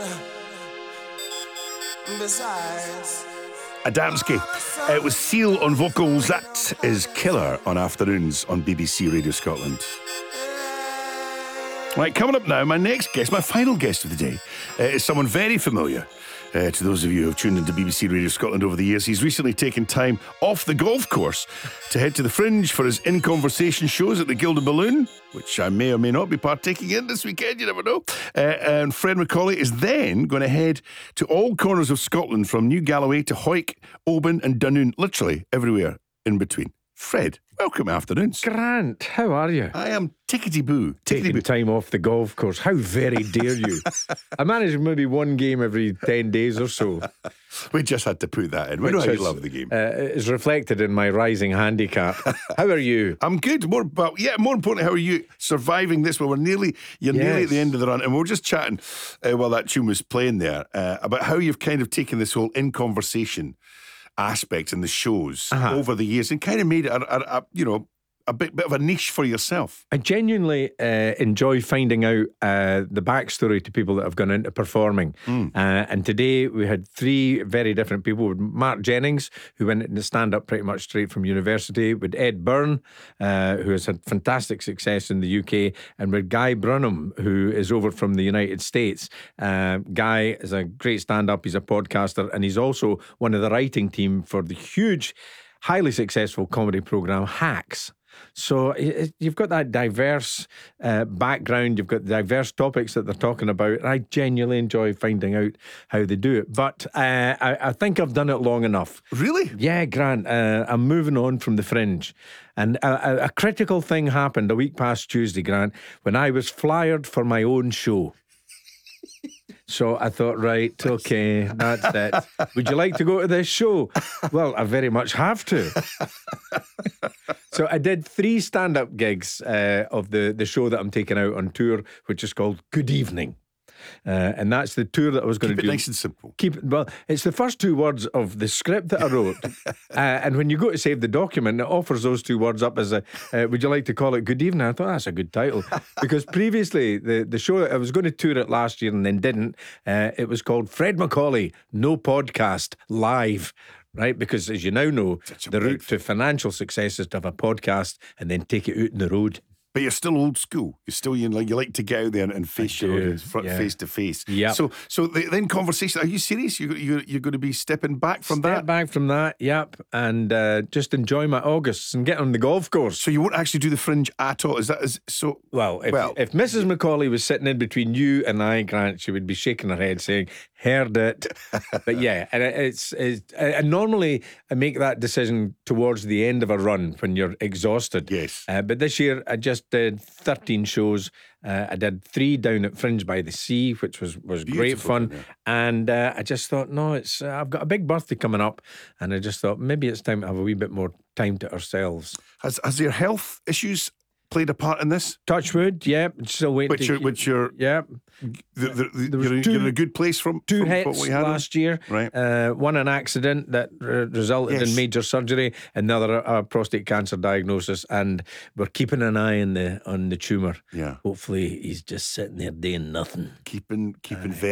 Besides, Adamski. It was Seal on vocals. That is Killer on Afternoons on BBC Radio Scotland. Right, coming up now, my next guest, my final guest of the day, is someone very familiar to those of you who have tuned into BBC Radio Scotland over the years. He's recently taken time off the golf course to head to the Fringe for his In Conversation shows at the Gilded Balloon, which I may or may not be partaking in this weekend, you never know. And Fred Macaulay is then going to head to all corners of Scotland, from New Galloway to Hawick, Oban and Dunoon, literally everywhere in between. Fred, welcome Afternoons. Grant, how are you? I am tickety-boo. Taking time off the golf course. How very dare you? I manage maybe one game every 10 days or so. We just had to put that in. We know how you love the game. It's reflected in my rising handicap. How are you? I'm good. More importantly, how are you surviving this? Well, you're nearly at the end of the run, and we were just chatting while that tune was playing there about how you've kind of taken this whole In Conversation aspect in the shows over the years and kind of made it a bit of a niche for yourself. I genuinely enjoy finding out the backstory to people that have gone into performing. And today we had three very different people. With Mark Jennings, who went into stand-up pretty much straight from university. With Ed Byrne, who has had fantastic success in the UK. And with Guy Brunham, who is over from the United States. Guy is a great stand-up. He's a podcaster. And he's also one of the writing team for the huge, highly successful comedy programme Hacks. So you've got that diverse background, you've got diverse topics that they're talking about, and I genuinely enjoy finding out how they do it. But I think I've done it long enough. Really? Yeah, Grant. I'm moving on from the Fringe. And a critical thing happened a week past Tuesday, Grant, when I was flyered for my own show. So I thought, right, okay, that's it. Would you like to go to this show? Well, I very much have to. So I did 3 stand-up gigs of the show that I'm taking out on tour, which is called Good Evening. And that's the tour that I was going to do. Keep it nice and simple. Well, it's the first 2 words of the script that I wrote. And when you go to save the document, it offers those 2 words up as would you like to call it Good Evening? I thought that's a good title. Because previously, the show, I was going to tour it last year and then didn't. It was called Fred Macaulay, No Podcast, Live. Right, because as you now know, the route to financial success is to have a podcast and then take it out on the road. But you're still old school. You're still you like to get out there and face your audience face to face. Yeah. So then conversation. Are you serious? You're going to be stepping back from that? Step back from that. Yep. And just enjoy my Augusts and get on the golf course. So you won't actually do the Fringe at all? So? Well, if Mrs. Macaulay was sitting in between you and I, Grant, she would be shaking her head saying, "Heard it." But yeah, and and normally I make that decision towards the end of a run when you're exhausted. Yes. But this year I just did 13 shows. I did 3 down at Fringe by the Sea, which was great fun. And I just thought, no, I've got a big birthday coming up, and I just thought maybe it's time to have a wee bit more time to ourselves. Has your health issues played a part in this? Touch wood, yeah. Still waiting. Which you're in a good place from 2 from hits what we had last year. Right. One an accident that resulted in major surgery, another a prostate cancer diagnosis, and we're keeping an eye on the tumour. Yeah. Hopefully he's just sitting there doing nothing. Keeping very